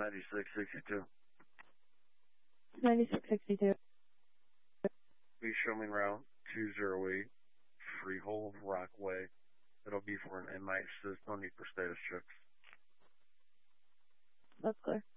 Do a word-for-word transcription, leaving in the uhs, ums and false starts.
ninety-six sixty-two. ninety-six sixty-two. Please show me route two oh eight, Freehold Rockway. It'll be for an inmate, says no need for status checks. That's clear.